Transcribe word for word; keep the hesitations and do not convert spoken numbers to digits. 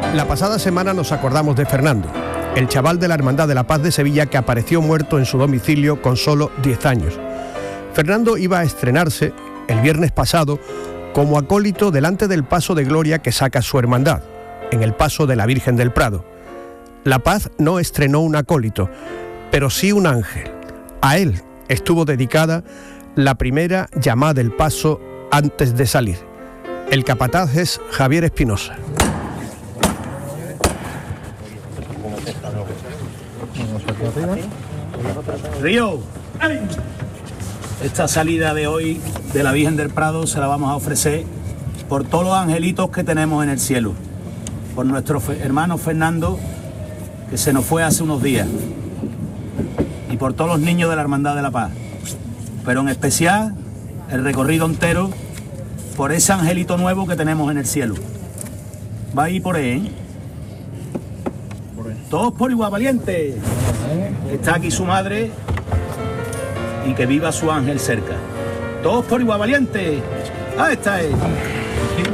La pasada semana nos acordamos de Fernando, el chaval de la Hermandad de la Paz de Sevilla que apareció muerto en su domicilio con solo diez años. Fernando iba a estrenarse el viernes pasado como acólito delante del paso de gloria que saca su hermandad, en el paso de la Virgen del Prado. La Paz no estrenó un acólito, pero sí un ángel. A él estuvo dedicada la primera llamada del paso antes de salir. El capataz es Javier Espinosa. Río, esta salida de hoy de la Virgen del Prado se la vamos a ofrecer por todos los angelitos que tenemos en el cielo, por nuestro hermano Fernando, que se nos fue hace unos días, y por todos los niños de la Hermandad de la Paz, pero en especial el recorrido entero por ese angelito nuevo que tenemos en el cielo. Va a ir por él, ¿eh? Todos por igual, valiente. Está aquí su madre y que viva su ángel cerca. Todos por igual, valiente. Ahí está él.